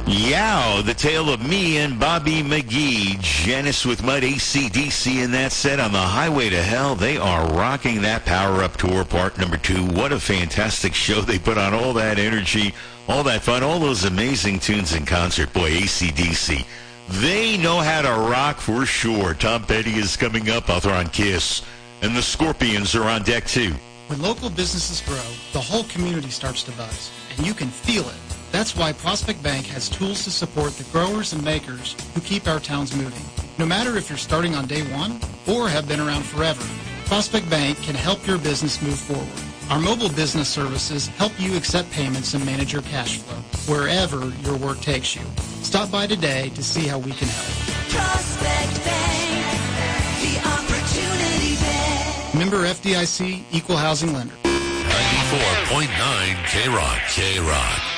Yow, the tale of me and Bobby McGee. Janice with Mud, AC/DC in that set on the highway to hell. They are rocking that Power Up Tour Part Number 2. What a fantastic show they put on. All that energy, all that fun, all those amazing tunes in concert. Boy, AC/DC. They know how to rock for sure. Tom Petty is coming up. Author on Kiss. And the Scorpions are on deck too. When local businesses grow, the whole community starts to buzz, and you can feel it. That's why Prospect Bank has tools to support the growers and makers who keep our towns moving. No matter if you're starting on day one or have been around forever, Prospect Bank can help your business move forward. Our mobile business services help you accept payments and manage your cash flow wherever your work takes you. Stop by today to see how we can help. Prospect Bank, the Opportunity Bank. Member FDIC, Equal Housing Lender. 94.9 K-Rock.